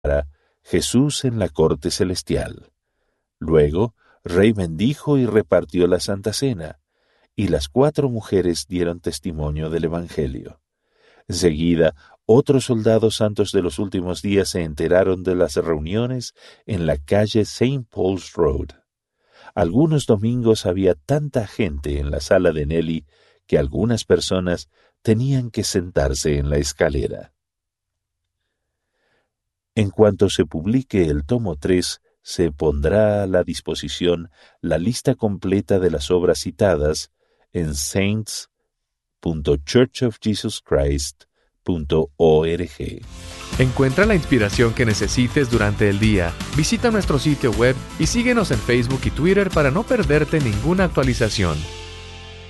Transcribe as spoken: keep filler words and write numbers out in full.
Jesús en la corte celestial. Luego, Rey bendijo y repartió la Santa Cena, y las cuatro mujeres dieron testimonio del Evangelio. Enseguida, otros soldados santos de los últimos días se enteraron de las reuniones en la calle Saint Paul's Road. Algunos domingos había tanta gente en la sala de Nelly que algunas personas tenían que sentarse en la escalera. En cuanto se publique el tomo tres, se pondrá a la disposición la lista completa de las obras citadas en saints punto church of jesus christ punto org. Encuentra la inspiración que necesites durante el día. Visita nuestro sitio web y síguenos en Facebook y Twitter para no perderte ninguna actualización.